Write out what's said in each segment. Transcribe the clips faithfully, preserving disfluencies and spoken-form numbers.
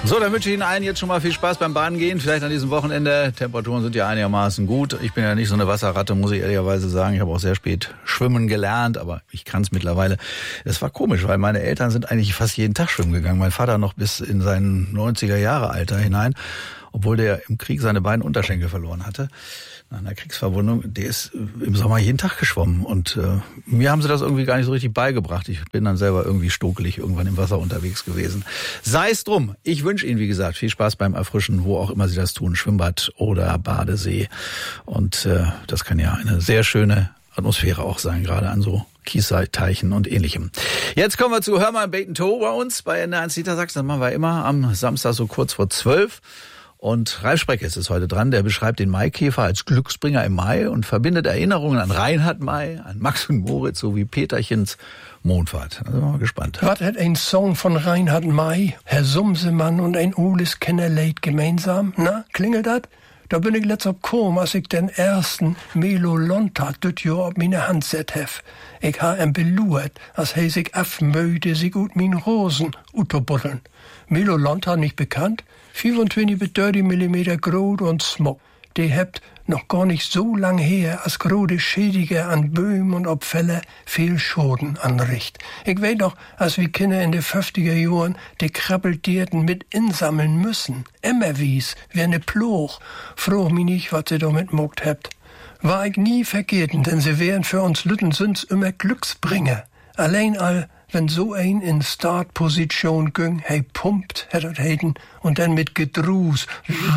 So, dann wünsche ich Ihnen allen jetzt schon mal viel Spaß beim Bahngehen. Vielleicht an diesem Wochenende. Temperaturen sind ja einigermaßen gut. Ich bin ja nicht so eine Wasserratte, muss ich ehrlicherweise sagen. Ich habe auch sehr spät schwimmen gelernt, aber ich kann es mittlerweile. Es war komisch, weil meine Eltern sind eigentlich fast jeden Tag schwimmen gegangen. Mein Vater noch bis in sein neunziger-Jahre-Alter hinein, obwohl der im Krieg seine beiden Unterschenkel verloren hatte. Nach einer Kriegsverwundung, der ist im Sommer jeden Tag geschwommen und äh, mir haben sie das irgendwie gar nicht so richtig beigebracht. Ich bin dann selber irgendwie stokelig irgendwann im Wasser unterwegs gewesen. Sei es drum. Ich wünsche Ihnen, wie gesagt, viel Spaß beim Erfrischen, wo auch immer Sie das tun, Schwimmbad oder Badesee. Und äh, das kann ja eine sehr schöne Atmosphäre auch sein, gerade an so Kiesteichen und Ähnlichem. Jetzt kommen wir zu Hör mal Bacon Toe bei uns bei N eins Niedersachsen. Das machen wir immer am Samstag so kurz vor zwölf. Und Ralf Spreckes ist heute dran, der beschreibt den Maikäfer als Glücksbringer im Mai und verbindet Erinnerungen an Reinhard May, an Max und Moritz sowie Peterchens Mondfahrt. Da sind wir mal gespannt. Was hat ein Song von Reinhard May, Herr Sumsemann und ein Oles Kennerleid gemeinsam? Na, klingelt dat? Da bin ich letzt ob kom, als ich den ersten Melo Lonta düt Jahr ob meine Hand set hef. Ich ha em beluert, als he sich afmöde sich ut min Rosen utobuddeln. Melo Lonta nicht bekannt? fünfundzwanzig bis dreißig Millimeter Grot und Smog. Die hebt noch gar nicht so lang her, als große Schädige an Böhmen und Opfälle viel Schoden anricht. Ich weiß doch, als wir Kinder in de fünfziger Jahren die Krabbeltierten mit insammeln müssen. Immer wies, wie eine Ploch. Froh mich nicht, was sie damit mogt hebt. War ich nie vergeten, denn sie wären für uns Lüttensünds immer Glücksbringer. Allein all, wenn so ein in Startposition ging, hey pumpt, hättet heiten, und dann mit Gedruß,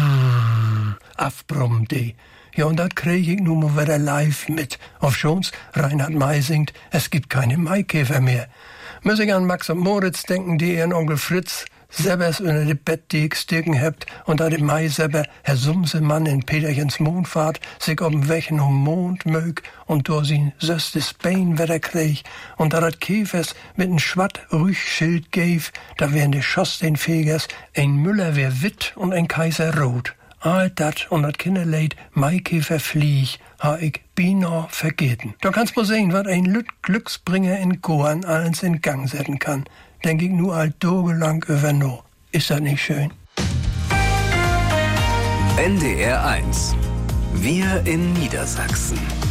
afbrummt die. Ja, und dat krieg ich nun mal wieder live mit. Auf schon's, Reinhard May singt, es gibt keine Maikäfer mehr. Muss ich an Max und Moritz denken, die ihren Onkel Fritz selbers unter de Bett die ich sticken hebt, und da de Mai selber Herr Sumsemann in Peterchens Mondfahrt sich ob'n Wechen um Mond mög und durch sin söstes Bein wieder krieg, und da dat Käfers mit n Schwatt Rüchschild gäf, da wären de Schoss den Fegers, ein Müller wär witt und ein Kaiser rot. All dat und dat Kinderleid Maikäfer flieg, ha ich bina vergeten. Da kannst du sehen, wat ein Lüt Glücksbringer in Goan alles in Gang setzen kann. Denk ich nur alt dogelang über no. Ist das nicht schön? N D R eins. Wir in Niedersachsen.